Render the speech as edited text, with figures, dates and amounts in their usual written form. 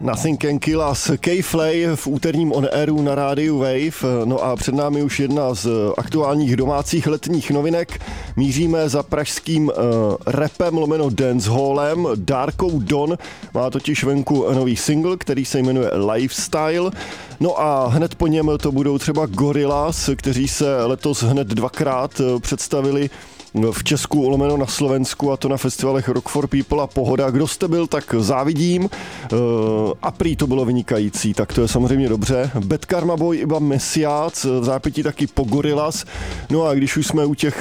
Nothing Can Kill Us, K-Flay v úterním On Airu na rádiu Wave. No a před námi už jedna z aktuálních domácích letních novinek. Míříme za pražským rapem lomeno dancehallem. Darkou Don má totiž venku nový single, který se jmenuje Lifestyle. No a hned po něm to budou třeba Gorillaz, kteří se letos hned dvakrát představili v Česku lomeno na Slovensku, a to na festivalech Rock for People a Pohoda. Kdo jste byl, tak závidím. A prý to bylo vynikající, tak to je samozřejmě dobře. Bad Karma Boy, Iba Mesiac, v zápětí taky po Gorillaz. No a když už jsme u těch